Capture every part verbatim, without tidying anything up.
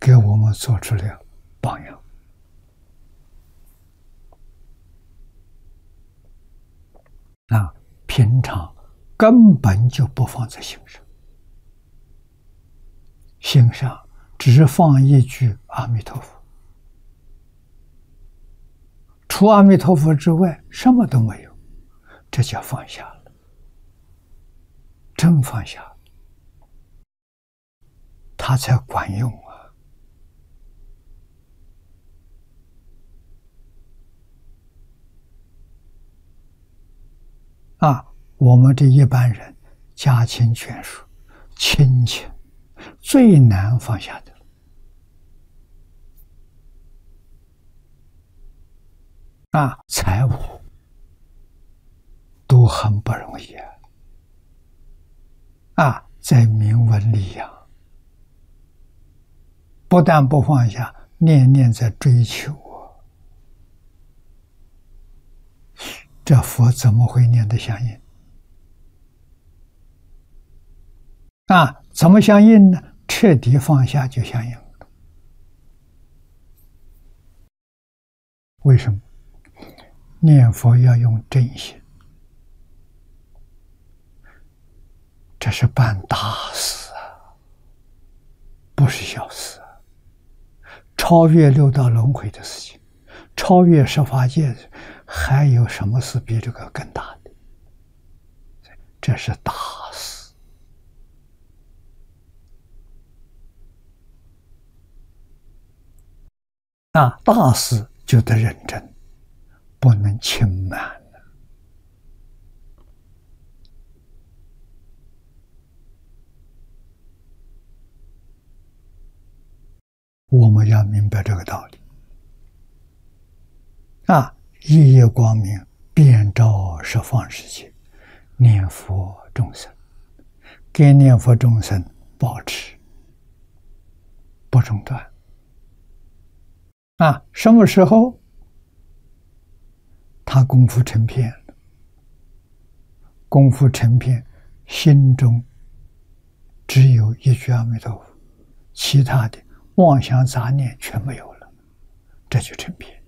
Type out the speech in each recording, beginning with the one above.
给我们做出了榜样。啊，平常根本就不放在心上，心上只放一句阿弥陀佛，除阿弥陀佛之外什么都没有，这叫放下了，真放下了，它才管用啊！啊，我们这一般人家亲眷属、亲情最难放下的啊，财物都很不容易啊！啊，在名闻利养，不但不放下，念念在追求啊，这佛怎么会念得相应？啊，怎么相应呢？彻底放下就相应了。为什么？念佛要用真心，这是办大事啊，不是小事啊。超越六道轮回的事情，超越十法界，还有什么事比这个更大的？这是大事啊！大事就得认真，不能轻慢了。我们要明白这个道理啊！夜夜光明，遍照十方世界，念佛众生，给念佛众生保持不中断啊！什么时候他功夫成片了？功夫成片，心中只有一句阿弥陀佛，其他的妄想杂念全没有了，这就成片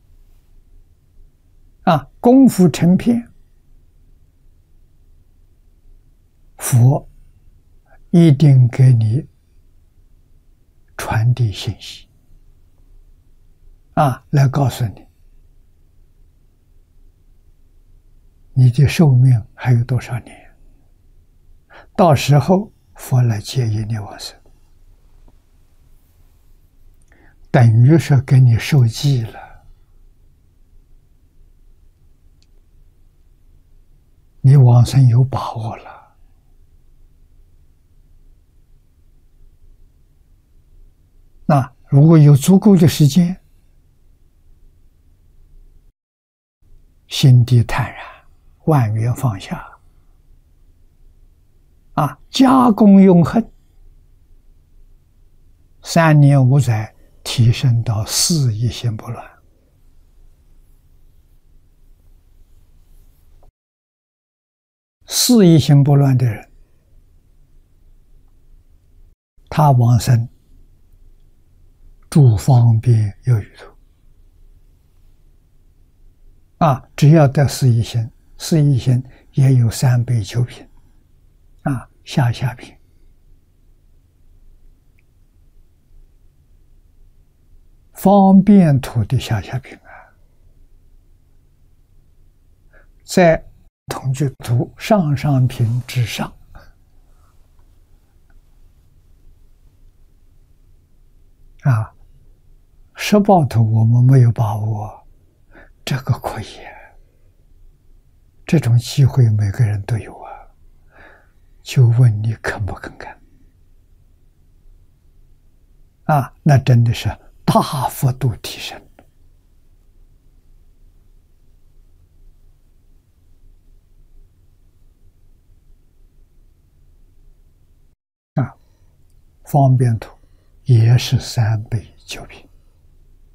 啊！功夫成片，佛一定给你传递信息啊，来告诉你你的寿命还有多少年，到时候佛来接引你往生，等于是给你受记了，你往生有把握了。那如果有足够的时间，心地坦然，万缘放下啊，加功永恒，三年五载提升到四一心不乱。四一心不乱的人，他往生诸方便有余土啊，只要得四一心，四一心也有三倍九品啊，下下品。方便土的下下品啊，在同居图上上品之上啊，十报图我们没有把握，这个可以，这种机会每个人都有啊，就问你肯不肯干啊？那真的是大幅度提升啊！方便图也是三倍九品